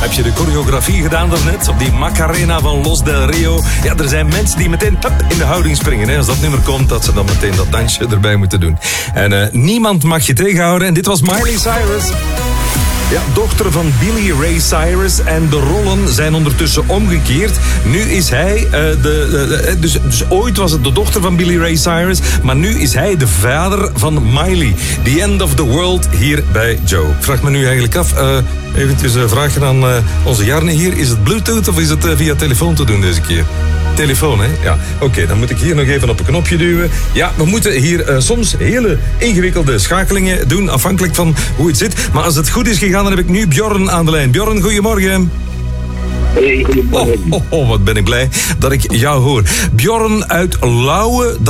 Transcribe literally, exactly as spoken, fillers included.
Heb je de choreografie gedaan daarnet op die Macarena van Los del Rio? Ja, er zijn mensen die meteen hup, in de houding springen. Hè. Als dat nummer komt, dat ze dan meteen dat dansje erbij moeten doen. En uh, niemand mag je tegenhouden. En dit was Miley Cyrus. Ja, dochter van Billy Ray Cyrus. En de rollen zijn ondertussen omgekeerd. Nu is hij, uh, de, de, de dus, dus ooit was het de dochter van Billy Ray Cyrus. Maar nu is hij de vader van Miley. The End of the World hier bij Joe. Ik vraag me nu eigenlijk af, uh, eventjes uh, vragen aan uh, onze Jarne hier. Is het Bluetooth of is het uh, via telefoon te doen deze keer? Telefoon, hè? Ja. Oké, okay, dan moet ik hier nog even op een knopje duwen. Ja, we moeten hier uh, soms hele ingewikkelde schakelingen doen, afhankelijk van hoe het zit. Maar als het goed is gegaan, dan heb ik nu Bjorn aan de lijn. Bjorn, goedemorgen. Hey, goedemorgen. Oh, oh, oh, wat ben ik blij dat ik jou hoor. Bjorn uit Lauwe.